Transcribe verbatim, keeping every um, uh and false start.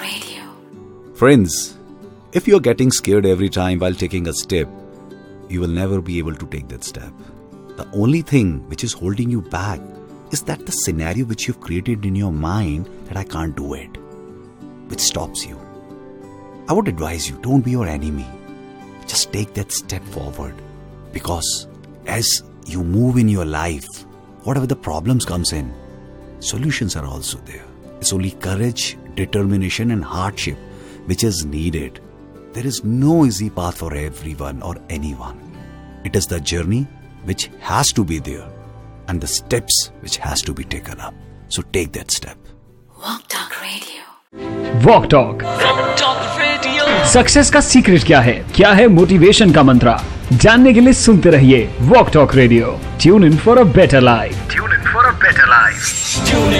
Radio. Friends, if you're getting scared every time while taking a step, you will never be able to take that step. The only thing which is holding you back is that the scenario which you've created in your mind that I can't do it, which stops you. I would advise you, don't be your enemy. Just take that step forward, because as you move in your life, whatever the problems comes in, solutions are also there. It's only courage, determination and hardship which is needed. There is no easy path for everyone or anyone. It is the journey which has to be there and the steps which has to be taken up. So take that step. Walk Talk Radio. Walk talk success का secret क्या है, क्या है motivation का मंत्र, जानने के लिए सुनते रहिए walk talk radio. Tune in for a better life. Tune in for a better life.